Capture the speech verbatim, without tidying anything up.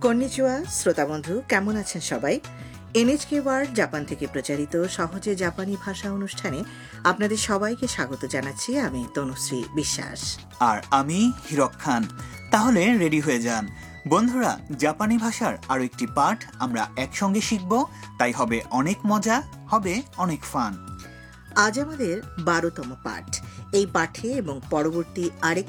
Konnichiwa শ্রোতা বন্ধু, কেমন আছেন সবাই? এনএইচকে ওয়ার্ল্ড জাপান থেকে প্রচারিত সহজে জাপানি ভাষা অনুষ্ঠানে আপনাদের সবাইকে স্বাগত জানাচ্ছি। আমি তনুশ্রী বিশ্বাস আর আমি হিরক খান। তাহলে রেডি হয়ে যান বন্ধুরা, জাপানি ভাষার আরো একটি পাঠ আমরা একসঙ্গে শিখব। তাই হবে অনেক মজা, হবে অনেক ফান। আজ আমাদের বারোতম পাঠ। এই পাঠে এবং পরবর্তী আরেক